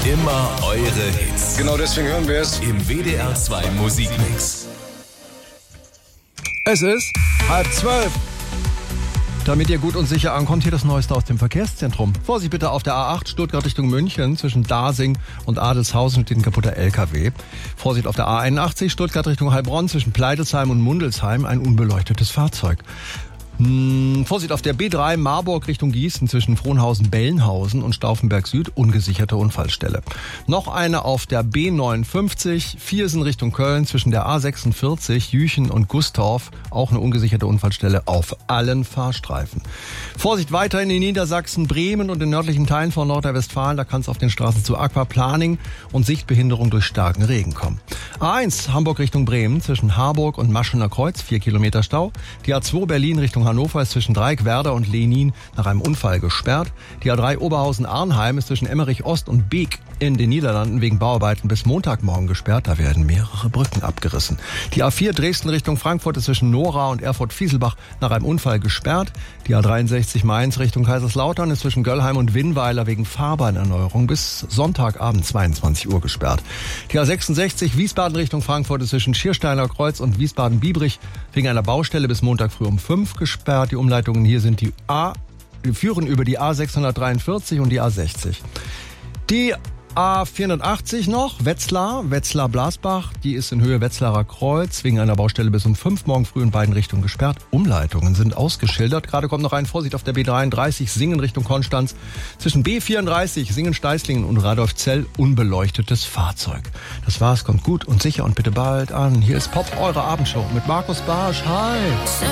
Immer eure Hits. Genau deswegen hören wir es Im WDR 2 Musikmix. Es ist 11:30. Damit ihr gut und sicher ankommt, hier das Neueste aus dem Verkehrszentrum. Vorsicht bitte auf der A8 Stuttgart Richtung München zwischen Dasing und Adelshausen steht ein kaputter LKW. Vorsicht auf der A81 Stuttgart Richtung Heilbronn zwischen Pleidelsheim und Mundelsheim ein unbeleuchtetes Fahrzeug. Vorsicht auf der B3 Marburg Richtung Gießen zwischen Frohnhausen-Bellenhausen und Stauffenberg Süd, ungesicherte Unfallstelle. Noch eine auf der B59 Viersen Richtung Köln zwischen der A46 Jüchen und Gustorf, auch eine ungesicherte Unfallstelle auf allen Fahrstreifen. Vorsicht weiterhin in Niedersachsen, Bremen und den nördlichen Teilen von Nordrhein-Westfalen, da kann es auf den Straßen zu Aquaplaning und Sichtbehinderung durch starken Regen kommen. A1 Hamburg Richtung Bremen zwischen Harburg und Maschener Kreuz 4 Kilometer Stau. Die A2 Berlin Richtung Hannover ist zwischen Dreieckwerder und Lenin nach einem Unfall gesperrt. Die A3 Oberhausen-Arnheim ist zwischen Emmerich Ost und Beek in den Niederlanden wegen Bauarbeiten bis Montagmorgen gesperrt. Da werden mehrere Brücken abgerissen. Die A4 Dresden Richtung Frankfurt ist zwischen Nora und Erfurt-Fieselbach nach einem Unfall gesperrt. Die A63 Mainz Richtung Kaiserslautern ist zwischen Göllheim und Winnweiler wegen Fahrbahnerneuerung bis Sonntagabend 22 Uhr gesperrt. Die A66 Wiesbaden Richtung Frankfurt ist zwischen Schiersteiner Kreuz und Wiesbaden-Biebrich wegen einer Baustelle bis Montag früh um 5 gesperrt. Die Umleitungen hier sind die führen über die A643 und die A60. Die A480 noch, Wetzlar-Blasbach, die ist in Höhe Wetzlarer Kreuz, wegen einer Baustelle bis um 5 morgen früh in beiden Richtungen gesperrt. Umleitungen sind ausgeschildert. Gerade kommt noch ein Vorsicht auf der B33 Singen Richtung Konstanz. Zwischen B34 Singen-Steißlingen und Radolfzell unbeleuchtetes Fahrzeug. Das war's, kommt gut und sicher und bitte bald an. Hier ist Pop, eure Abendshow mit Markus Barsch. Hi!